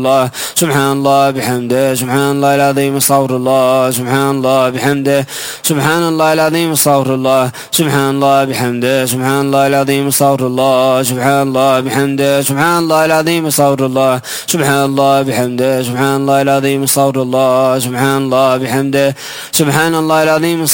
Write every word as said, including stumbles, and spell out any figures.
الله سبحان الله بحمده سبحان الله العظيم استغفر الله سبحان الله بحمده سبحان الله العظيم استغفر الله سبحان الله بحمده سبحان الله العظيم استغفر الله سبحان الله بحمده سبحان الله العظيم استغفر الله سبحان الله بحمده سبحان الله العظيم استغفر الله سبحان الله بحمده سبحان الله العظيم